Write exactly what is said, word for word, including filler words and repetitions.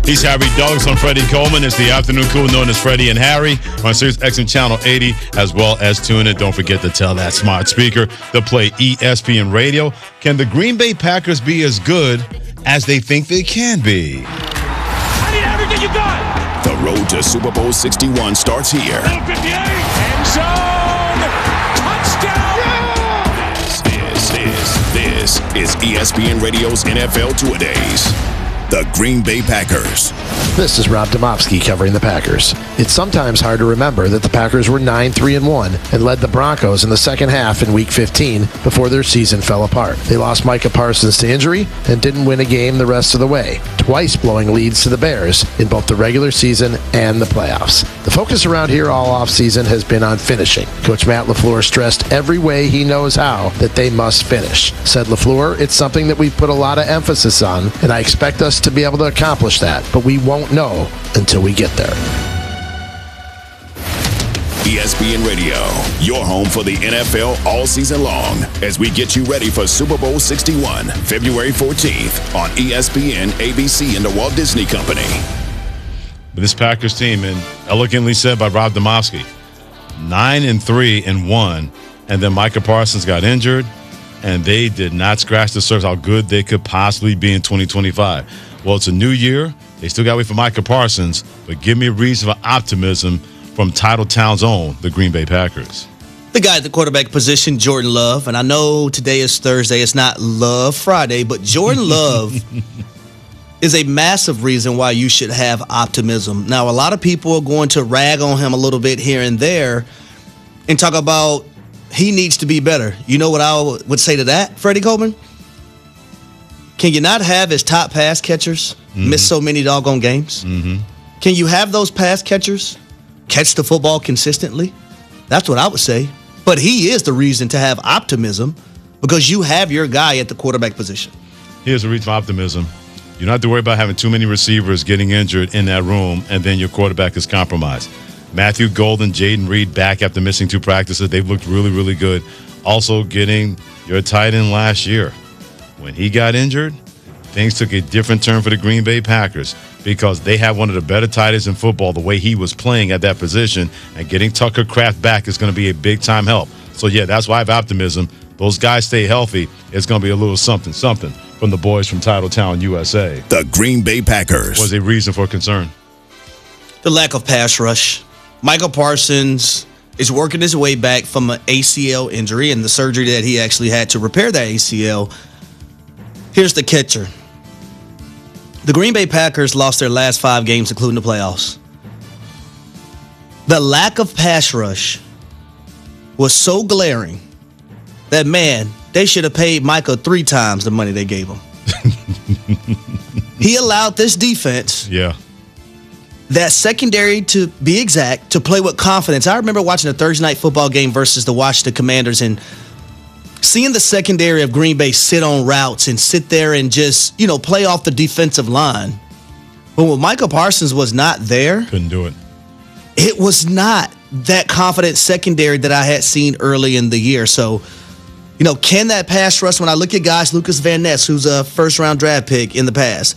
He's Harry Douglas. I'm Freddie Coleman. It's the afternoon crew known as Freddie and Harry on Sirius X M Channel eighty, as well as tune in. Don't forget to tell that smart speaker to play E S P N Radio. Can the Green Bay Packers be as good as they think they can be? I need everything you got. The road to Super Bowl sixty-one starts here. fifty-eight, end zone, touchdown. Yeah! This, this, this is E S P N Radio's N F L Two-A-Days. The Green Bay Packers. This is Rob Domofsky covering the Packers. It's sometimes hard to remember that the Packers were nine three and one and led the Broncos in the second half in Week fifteen before their season fell apart. They lost Micah Parsons to injury and didn't win a game the rest of the way, twice blowing leads to the Bears in both the regular season and the playoffs. The focus around here all offseason has been on finishing. Coach Matt LaFleur stressed every way he knows how that they must finish. Said LaFleur, it's something that we've put a lot of emphasis on, and I expect us to be able to accomplish that, but we won't know until we get there. E S P N Radio, your home for the N F L all season long, as we get you ready for Super Bowl sixty-one, February fourteenth on E S P N, A B C, and the Walt Disney Company. This Packers team, and elegantly said by Rob Domofsky, nine and three and one, and then Micah Parsons got injured, and they did not scratch the surface how good they could possibly be in twenty twenty-five. Well, it's a new year. They still got to wait for Micah Parsons, but give me a reason for optimism from Titletown's own, the Green Bay Packers. The guy at the quarterback position, Jordan Love, and I know today is Thursday. It's not Love Friday, but Jordan Love is a massive reason why you should have optimism. Now, a lot of people are going to rag on him a little bit here and there and talk about he needs to be better. You know what I would say to that, Freddie Coleman? Can you not have his top pass catchers mm-hmm. miss so many doggone games? Mm-hmm. Can you have those pass catchers catch the football consistently? That's what I would say. But he is the reason to have optimism because you have your guy at the quarterback position. Here's a reason for optimism. You don't have to worry about having too many receivers getting injured in that room, and then your quarterback is compromised. Matthew Golden, Jaden Reed back after missing two practices. They've looked really, really good. Also getting your tight end last year. When he got injured, things took a different turn for the Green Bay Packers because they have one of the better tight ends in football the way he was playing at that position, and getting Tucker Kraft back is going to be a big-time help. So, yeah, that's why I have optimism. Those guys stay healthy. It's going to be a little something, something from the boys from Titletown, U S A. The Green Bay Packers. Was a reason for concern. The lack of pass rush. Micah Parsons is working his way back from an A C L injury and the surgery that he actually had to repair that A C L. Here's the catcher. The Green Bay Packers lost their last five games, including the playoffs. The lack of pass rush was so glaring that, man, they should have paid Micah three times the money they gave him. He allowed this defense, yeah, that secondary to be exact, to play with confidence. I remember watching a Thursday night football game versus the Washington Commanders and seeing the secondary of Green Bay sit on routes and sit there and just, you know, play off the defensive line. But when Micah Parsons was not there, couldn't do it. It was not that confident secondary that I had seen early in the year. So, you know, can that pass rush, when I look at guys, Lucas Van Ness, who's a first-round draft pick in the past,